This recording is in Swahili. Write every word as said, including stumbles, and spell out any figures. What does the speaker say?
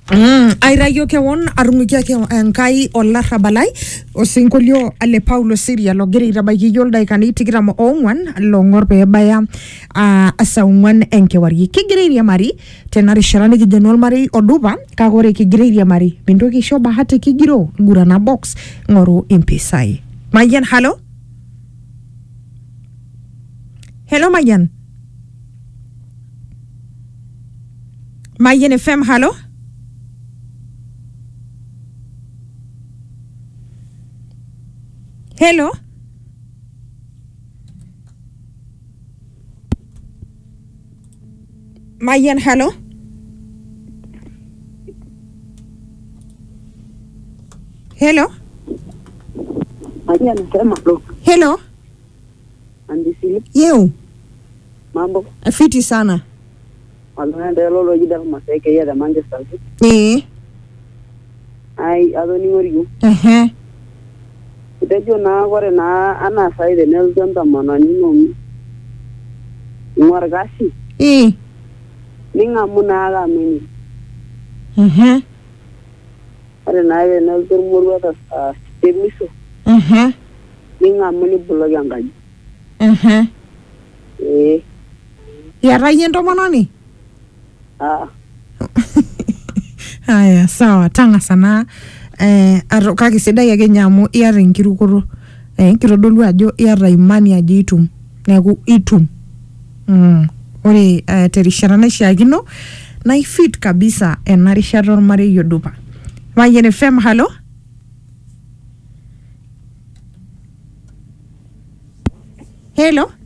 Mm, airayo kewon arungukia ke enkai olarrabalai osinkolio ale Paulo Siria logira itabaiki yiol daikani tikitam ong'uan long'or peebaya uh, asa ong'uan enkewarie kigira airiamari tena rishata nikijo olmarei odupa kake ore kigira airiamari mintoki aisho bahati kigiro gurana box ng'oru impisai. Mayian, halo? Hello Mayian? Mayian F M, halo? Hello? Mayan, hello? Hello? Mayan, sema bro. Hello? Andisili. Yeu? Mambo. Afiti sana. Walonda lolo jida maseke ya da Manchester City. Eh. Ai, ado ni ngoriyo. Eh. Itejo na gore na ana saide Nelson Tamana ninomi. Ngwargashi. Eh. Ninga muna ga mini. Eh. Are na ye Nelson Murwa ta temiso. Eh. Ninga muni bulo yangaji. Eh. Eh. Ya rayendo mononi? Ah. Haya, sawa, tanga sana. Eh, arokaki sidai ake nyamu iata enkirukoro. Eh, kitodolu ajo iata imani ajo itum. Neeku itum. Mm. Ore uh, terishata naishiakino na ifit kabisa ena rishata ormarei odupa. Mayian F M, halo? Hello?